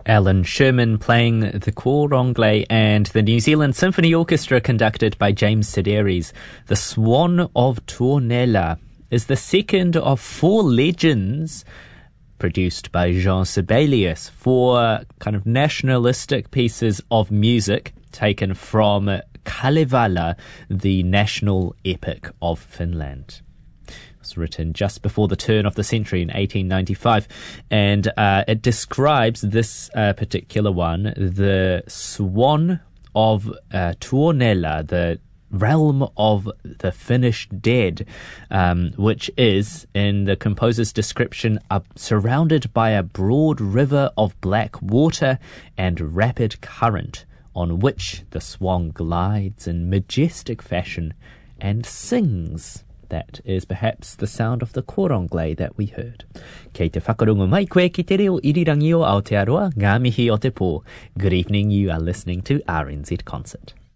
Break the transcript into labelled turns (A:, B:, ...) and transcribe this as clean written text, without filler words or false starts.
A: Alan Sherman playing the Cor Anglais, and the New Zealand Symphony Orchestra conducted by James Sedaris. The Swan of Tuonela is the second of 4 legends produced by Jean Sibelius, 4 kind of nationalistic pieces of music taken from Kalevala, the national epic of Finland. It was written just before the turn of the century in 1895, and it describes this particular one, the Swan of Tuonela, the realm of the Finnish dead, which is, in the composer's description, surrounded by a broad river of black water and rapid current, on which the swan glides in majestic fashion and sings. That is perhaps the sound of the Cor Anglais that we heard. Kei te whakarongo mai koe ki te reo irirangi o Aotearoa, ngā mihi o te pō. Good evening, you are listening to RNZ Concert.